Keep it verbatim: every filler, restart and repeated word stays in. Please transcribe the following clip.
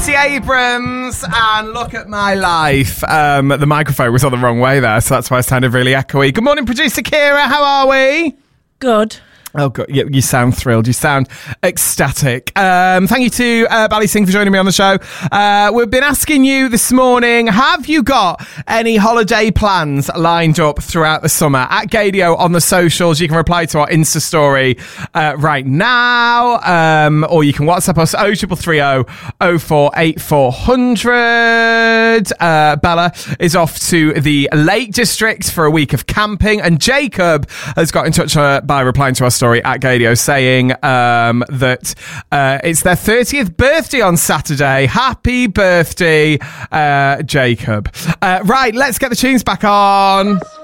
Stacey Abrams, and look at my life. Um, the microphone was on the wrong way there, so that's why it sounded really echoey. Good morning, producer Kira. How are we? Good. Oh, good. You, you sound thrilled. You sound ecstatic. Um, thank you to uh, Bally Singh for joining me on the show. Uh, we've been asking you this morning, have you got any holiday plans lined up throughout the summer? At Gadio on the socials, you can reply to our Insta story uh, right now, um, or you can WhatsApp us oh three three oh oh four eight four hundred. Uh, Bella is off to the Lake District for a week of camping, and Jacob has got in touch uh, by replying to our story at Gadio saying um, that uh, it's their thirtieth birthday on Saturday. Happy birthday, uh, Jacob. Uh, right, let's get the tunes back on.